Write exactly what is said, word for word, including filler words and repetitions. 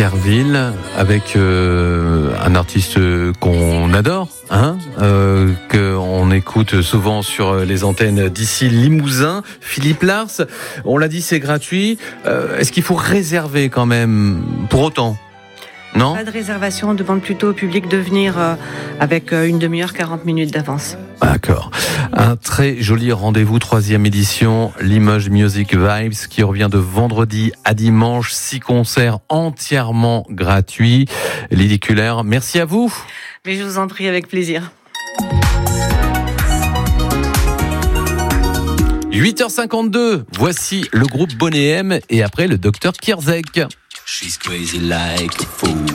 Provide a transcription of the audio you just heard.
Kerville avec euh, un artiste qu'on adore, hein, euh, qu'on écoute souvent sur les antennes d'ici Limousin, Philippe Lars. On l'a dit, c'est gratuit. Euh, est-ce qu'il faut réserver quand même pour autant ? Non ? Pas de réservation, on demande plutôt au public de venir euh, avec euh, une demi-heure, quarante minutes d'avance. D'accord. Un très joli rendez-vous, troisième édition, Limoges Music Vibes, qui revient de vendredi à dimanche, six concerts entièrement gratuits. Lidiculaire, merci à vous. Mais je vous en prie, avec plaisir. huit heures cinquante-deux, voici le groupe Bonnet M et après le docteur Kierzek. She's crazy like a fool.